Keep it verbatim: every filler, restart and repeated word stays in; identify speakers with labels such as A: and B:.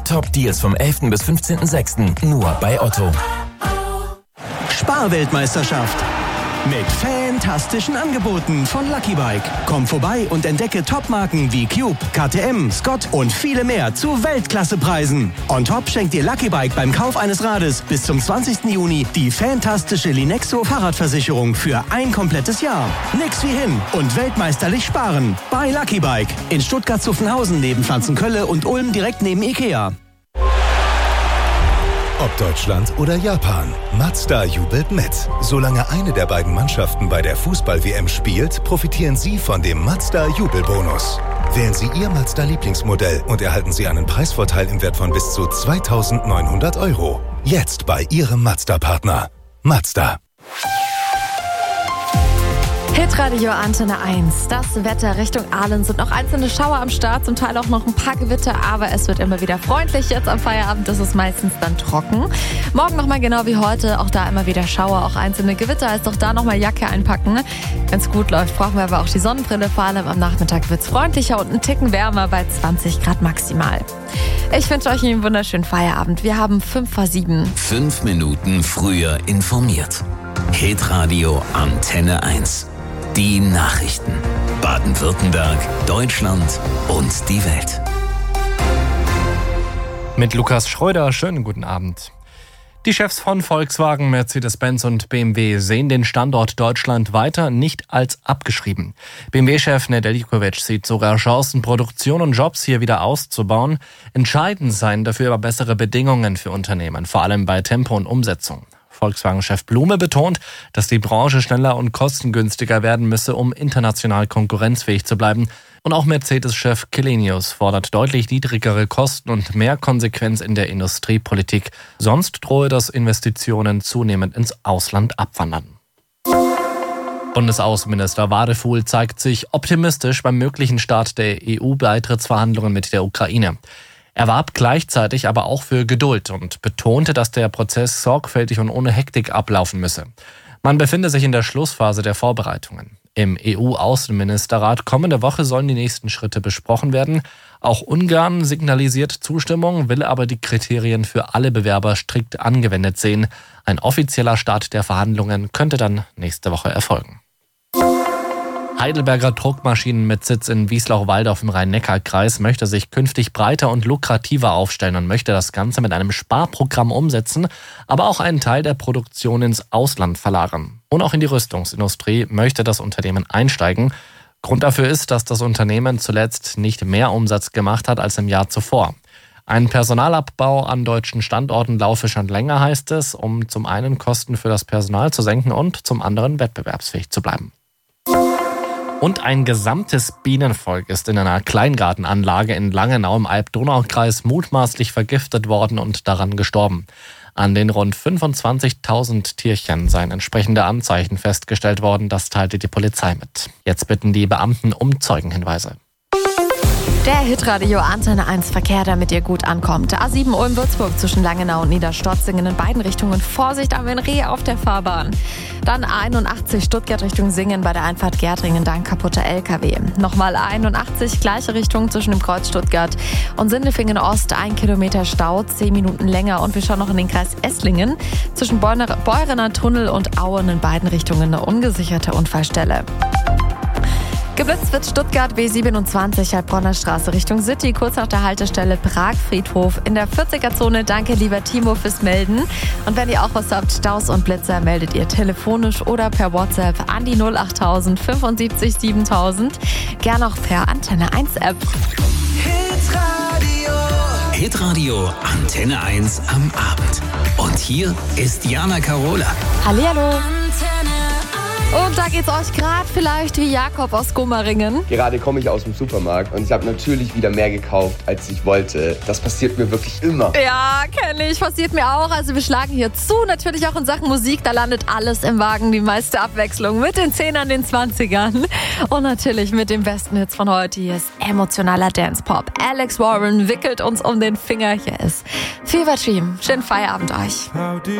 A: Top-Deals vom elften bis fünfzehnten sechsten nur bei Otto.
B: Sparweltmeisterschaft mit fantastischen Angeboten von Lucky Bike. Komm vorbei und entdecke Topmarken wie Cube, K T M, Scott und viele mehr zu Weltklassepreisen. On top schenkt dir Lucky Bike beim Kauf eines Rades bis zum zwanzigsten Juni die fantastische Linexo Fahrradversicherung für ein komplettes Jahr. Nix wie hin und weltmeisterlich sparen. Bei Lucky Bike in Stuttgart-Zuffenhausen neben Pflanzenkölle und Ulm direkt neben Ikea.
C: Ob Deutschland oder Japan, Mazda jubelt mit. Solange eine der beiden Mannschaften bei der Fußball-W M spielt, profitieren Sie von dem Mazda-Jubelbonus. Wählen Sie Ihr Mazda-Lieblingsmodell und erhalten Sie einen Preisvorteil im Wert von bis zu zweitausendneunhundert Euro. Jetzt bei Ihrem Mazda-Partner. Mazda.
D: Hitradio Antenne eins. Das Wetter Richtung Aalen sind noch einzelne Schauer am Start, zum Teil auch noch ein paar Gewitter, aber es wird immer wieder freundlich. Jetzt am Feierabend ist es meistens dann trocken. Morgen nochmal genau wie heute, auch da immer wieder Schauer, auch einzelne Gewitter, heißt auch da nochmal Jacke einpacken. Wenn es gut läuft, brauchen wir aber auch die Sonnenbrille, vor allem am Nachmittag wird es freundlicher und ein Ticken wärmer bei zwanzig Grad maximal. Ich wünsche euch einen wunderschönen Feierabend. Wir haben fünf vor sieben.
A: Fünf Minuten früher informiert. Hitradio Antenne eins. Die Nachrichten. Baden-Württemberg, Deutschland und die Welt.
E: Mit Lukas Schröder, schönen guten Abend. Die Chefs von Volkswagen, Mercedes-Benz und B M W sehen den Standort Deutschland weiter nicht als abgeschrieben. B M W-Chef Nedeljkovic sieht sogar Chancen, Produktion und Jobs hier wieder auszubauen. Entscheidend seien dafür aber bessere Bedingungen für Unternehmen, vor allem bei Tempo und Umsetzung. Volkswagen-Chef Blume betont, dass die Branche schneller und kostengünstiger werden müsse, um international konkurrenzfähig zu bleiben. Und auch Mercedes-Chef Källenius fordert deutlich niedrigere Kosten und mehr Konsequenz in der Industriepolitik. Sonst drohe, dass Investitionen zunehmend ins Ausland abwandern. Bundesaußenminister Wadefuhl zeigt sich optimistisch beim möglichen Start der E U-Beitrittsverhandlungen mit der Ukraine. Er warb gleichzeitig aber auch für Geduld und betonte, dass der Prozess sorgfältig und ohne Hektik ablaufen müsse. Man befinde sich in der Schlussphase der Vorbereitungen. Im E U-Außenministerrat kommende Woche sollen die nächsten Schritte besprochen werden. Auch Ungarn signalisiert Zustimmung, will aber die Kriterien für alle Bewerber strikt angewendet sehen. Ein offizieller Start der Verhandlungen könnte dann nächste Woche erfolgen. Heidelberger Druckmaschinen mit Sitz in Wieslauch-Walldorf im Rhein-Neckar-Kreis möchte sich künftig breiter und lukrativer aufstellen und möchte das Ganze mit einem Sparprogramm umsetzen, aber auch einen Teil der Produktion ins Ausland verlagern. Und auch in die Rüstungsindustrie möchte das Unternehmen einsteigen. Grund dafür ist, dass das Unternehmen zuletzt nicht mehr Umsatz gemacht hat als im Jahr zuvor. Ein Personalabbau an deutschen Standorten laufe schon länger, heißt es, um zum einen Kosten für das Personal zu senken und zum anderen wettbewerbsfähig zu bleiben. Und ein gesamtes Bienenvolk ist in einer Kleingartenanlage in Langenau im Alb-Donau-Kreis mutmaßlich vergiftet worden und daran gestorben. An den rund fünfundzwanzigtausend Tierchen seien entsprechende Anzeichen festgestellt worden, das teilte die Polizei mit. Jetzt bitten die Beamten um Zeugenhinweise.
D: Der Hitradio Antenne eins Verkehr, damit ihr gut ankommt. A sieben Ulm-Würzburg zwischen Langenau und Niederstotzingen in beiden Richtungen. Vorsicht am Reh auf der Fahrbahn. Dann A einundachtzig Stuttgart Richtung Singen bei der Einfahrt Gärtringen, dann kaputter L K W. Nochmal A einundachtzig, gleiche Richtung zwischen dem Kreuz Stuttgart und Sindelfingen Ost. Ein Kilometer Stau, zehn Minuten länger. Und wir schauen noch in den Kreis Esslingen. Zwischen Beurener Tunnel und Auen in beiden Richtungen eine ungesicherte Unfallstelle. Geblitzt wird Stuttgart B siebenundzwanzig, Heilbronner Straße Richtung City, kurz nach der Haltestelle Prag-Friedhof in der vierziger-Zone. Danke, lieber Timo, fürs Melden. Und wenn ihr auch was habt, Staus und Blitzer, meldet ihr telefonisch oder per WhatsApp an die null achttausend fünfundsiebzig siebentausend. Gern auch per Antenne eins App.
A: Hitradio. Hitradio Antenne eins am Abend. Und hier ist Jana Karola.
D: Hallihallo. Und da geht's euch gerade vielleicht wie Jakob aus Gomaringen.
F: Gerade komme ich aus dem Supermarkt und ich habe natürlich wieder mehr gekauft, als ich wollte. Das passiert mir wirklich immer.
D: Ja, kenne ich. Passiert mir auch. Also wir schlagen hier zu. Natürlich auch in Sachen Musik. Da landet alles im Wagen. Die meiste Abwechslung mit den Zehnern, den Zwanzigern. Und natürlich mit den besten Hits von heute. Hier ist emotionaler Dance-Pop. Alex Warren wickelt uns um den Finger. Hier ist Fever Dream. Schönen Feierabend euch.